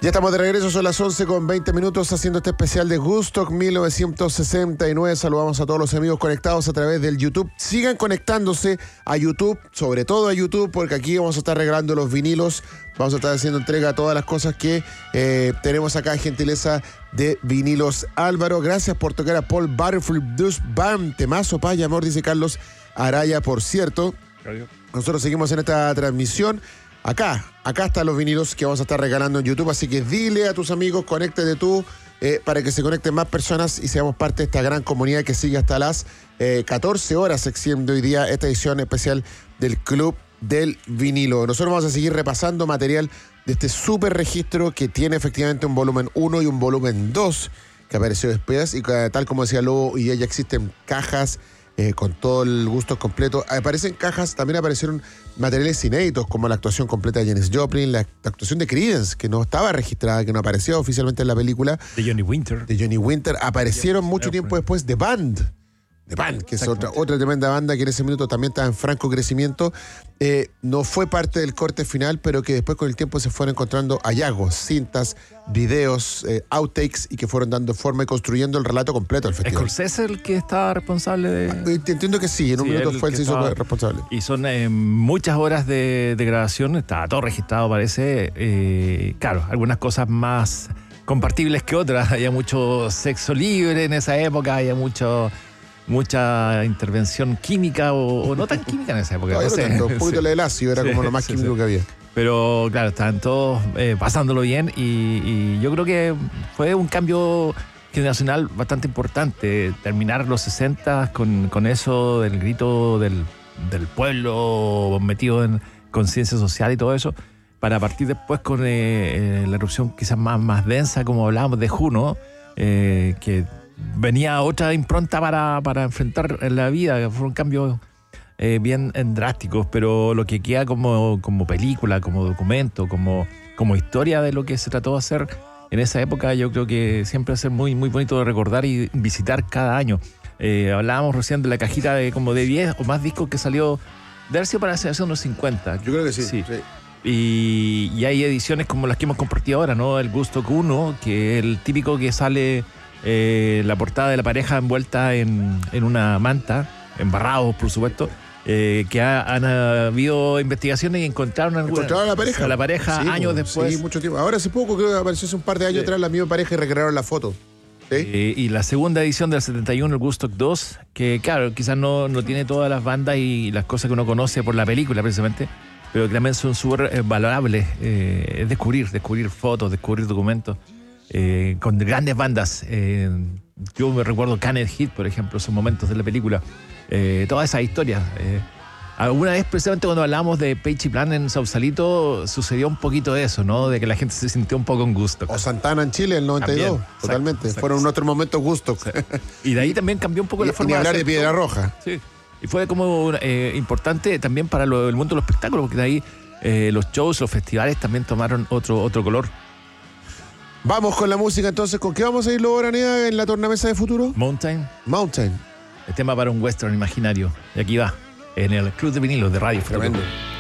Ya estamos de regreso, son las 11:20 haciendo este especial de Woodstock 1969. Saludamos a todos los amigos conectados a través del YouTube. Sigan conectándose a YouTube, sobre todo a YouTube, porque aquí vamos a estar regalando los vinilos. Vamos a estar haciendo entrega a todas las cosas que tenemos acá, gentileza de Vinilos Álvaro. Gracias por tocar a Paul Butterfield Blues Band. Temazo, paya, amor, dice Carlos Araya, por cierto. Nosotros seguimos en esta transmisión. Acá están los vinilos que vamos a estar regalando en YouTube, así que dile a tus amigos, conéctate tú, para que se conecten más personas y seamos parte de esta gran comunidad que sigue hasta las 14 horas, extiende hoy día esta edición especial del Club del Vinilo. Nosotros vamos a seguir repasando material de este super registro que tiene efectivamente un volumen 1 y un volumen 2 que apareció después, y tal como decía Lobo, y ya existen cajas con todo el gusto completo. Aparecen cajas, también aparecieron materiales inéditos como la actuación completa de Janis Joplin, la actuación de Creedence, que no estaba registrada, que no aparecía oficialmente en la película. De Johnny Winter. Aparecieron mucho tiempo después The Band, que es otra tremenda banda que en ese minuto también estaba en franco crecimiento. No fue parte del corte final, pero que después con el tiempo se fueron encontrando hallazgos, cintas, videos, outtakes, y que fueron dando forma y construyendo el relato completo del festival. ¿Es Scorsese el que estaba responsable de...? Entiendo que sí, en un minuto fue el que se hizo responsable. Y son muchas horas de grabación, estaba todo registrado, parece. Claro, algunas cosas más compartibles que otras. Había mucho sexo libre en esa época, había mucha intervención química o no tan química en esa época. No sé. Un poquito el ácido era como lo más químico que había. Pero claro, estaban todos pasándolo bien y yo creo que fue un cambio generacional bastante importante. Terminar los 60 con eso del grito del pueblo metido en conciencia social y todo eso, para partir después con la erupción quizás más densa, como hablábamos de Juno, que venía otra impronta para enfrentar la vida. Fueron cambios bien drásticos, pero lo que queda como película, como documento, como historia de lo que se trató de hacer en esa época, yo creo que siempre va a ser muy, muy bonito de recordar y visitar cada año. Hablábamos recién de la cajita de como de 10 o más discos que salió de haber sido para hace unos 50. Yo creo que sí. Y hay ediciones como las que hemos compartido ahora, ¿no? El Woodstock 1, que es el típico que sale la portada de la pareja envuelta en una manta, embarrados, por supuesto. Que han habido investigaciones y encontraron a la pareja años después. Sí, mucho tiempo. Ahora hace poco, creo que apareció hace un par de años atrás la misma pareja y recrearon la foto. ¿Sí? Y la segunda edición del 71, el Woodstock 2, que claro, quizás no tiene todas las bandas y las cosas que uno conoce por la película precisamente, pero que también son súper valorables. Es descubrir fotos, descubrir documentos con grandes bandas. Yo me recuerdo Canet Heat, por ejemplo, esos momentos de la película. Todas esas historias. Alguna vez, precisamente cuando hablamos de Page y Plan en Sausalito, sucedió un poquito de eso, ¿no? De que la gente se sintió un poco en gusto. O Santana en Chile, en el 92. También, totalmente. Exacto. Fueron nuestros momentos gustos. Y de ahí también cambió un poco la forma de hablar de Piedra Roja. Sí. Y fue como importante también para el mundo de los espectáculos, porque de ahí los shows, los festivales también tomaron otro color. Vamos con la música entonces. ¿Con qué vamos a ir, Lobo Araneda, en la tornamesa de futuro? Mountain. Mountain. El tema para un western imaginario. Y aquí va, en el Club de Vinilos de Radio. Tremendo.